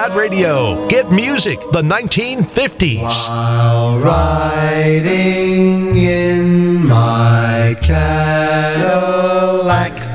Rad Radio. Get music, the 1950s. While riding in my Cadillac,